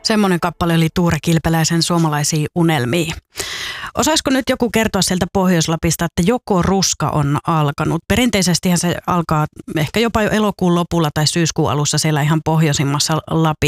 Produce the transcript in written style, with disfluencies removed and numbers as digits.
Semmoinen kappale oli Tuure Kilpeläisen Suomalaisia unelmia. Osaisiko nyt joku kertoa sieltä Pohjois-Lapista, että joko ruska on alkanut? Perinteisestihän se alkaa ehkä jopa jo elokuun lopulla tai syyskuun alussa siellä ihan pohjoisimmassa Lapissa.